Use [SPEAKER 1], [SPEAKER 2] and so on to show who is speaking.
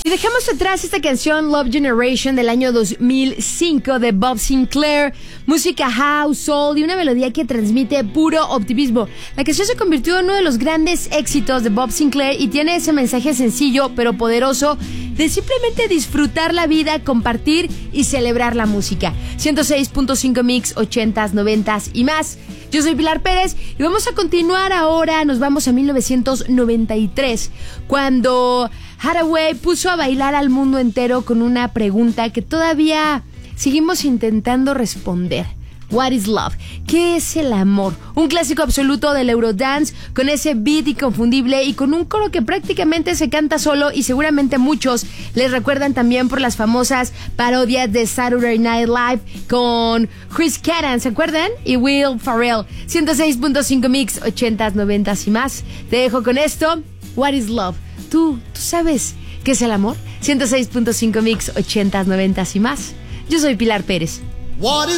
[SPEAKER 1] Y dejamos atrás esta canción Love Generation del año 2005 de Bob Sinclair, música house, soul y una melodía que transmite puro optimismo. La canción se convirtió en uno de los grandes éxitos de Bob Sinclair y tiene ese mensaje sencillo pero poderoso de simplemente disfrutar la vida, compartir y celebrar la música. 106.5 Mix, 80s, 90s y más. Yo soy Pilar Pérez y vamos a continuar ahora. Nos vamos a 1993, cuando Hathaway puso a bailar al mundo entero con una pregunta que todavía seguimos intentando responder. What is love? ¿Qué es el amor? Un clásico absoluto del Eurodance, con ese beat inconfundible y con un coro que prácticamente se canta solo, y seguramente muchos les recuerdan también por las famosas parodias de Saturday Night Live con Chris Kattan, ¿se acuerdan? Y Will Ferrell. 106.5 Mix, 80s, 90s y más. Te dejo con esto. What is love? ¿Tú sabes qué es el amor? 106.5 Mix, 80s, 90s y más. Yo soy Pilar Pérez.
[SPEAKER 2] What is